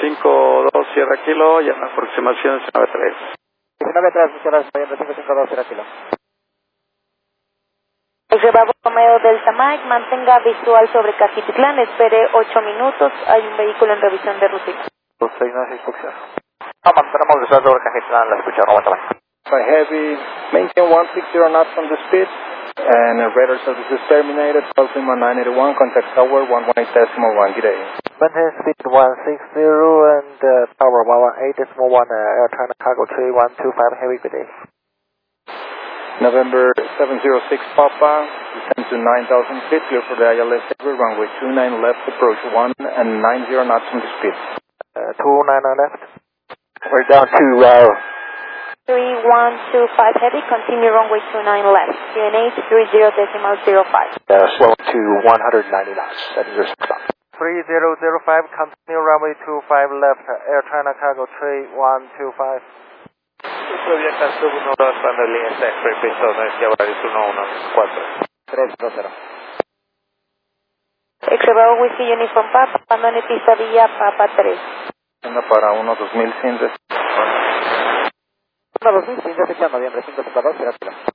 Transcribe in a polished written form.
552 Sierra Kilo, y en la aproximación 19-3. 19-3, muchas gracias, Noviembre 552 Sierra Kilo. Bravo Romeo Delta Mike, mantenga visual sobre Cajititlán, espere 8 minutos, hay un vehículo en revisión de ruta. 269 inspección. Mantenemos visual sobre Cajititlán, la escucha, Romeo Delta Mike. By heavy, maintain 160 knots on the speed, and radar service is terminated, Lima 981, contact tower 118.1, good day. Maintain speed 160 and tower 118.1, Air China Cargo 3125, heavy, good day. November 706 Papa, descend to 9,000 feet, clear for the ILS Ever, runway 29 left, approach 1 and 90 knots on the speed. 29 left. We're down to 3125 heavy, continue runway 29 left, QNH 30.05. Slow to 190 knots, that is your stop. 3005, continue runway 25 left, Air China Cargo 3125. Todavía alcanzó 1 horas para la línea Express, piso Norte, Avaris 114. 320. X-Bravo Whiskey Uniform Papa, Pandone Pista Villa, Papa 3. Anda para 1-2100. 1-2100, fecha noviembre 552, Sierra Kilo.